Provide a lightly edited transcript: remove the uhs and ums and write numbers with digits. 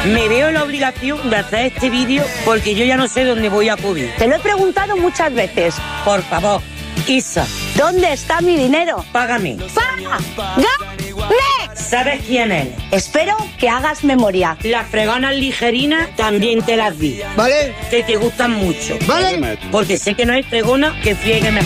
Me veo en la obligación de hacer este vídeo porque yo ya no sé dónde voy a acudir. Te lo he preguntado muchas veces. Por favor, Isa, ¿Dónde está mi dinero? págame. ¡Págame! ¿Sabes quién eres? Espero que hagas memoria. Las freganas ligerinas también te las di. ¿Vale? Que te gustan mucho. ¿Vale? Porque sé que no hay fregona que friegue mejor.